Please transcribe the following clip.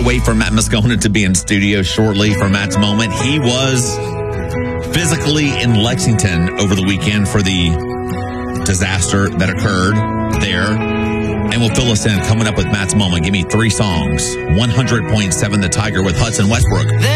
cannot wait for Matt Moscona to be in studio shortly for Matt's Moment. He was physically in Lexington over the weekend for the disaster that occurred there. And will fill us in coming up with Matt's Moment. Give me 3 songs. 100.7 The Tiger with Hudson Westbrook.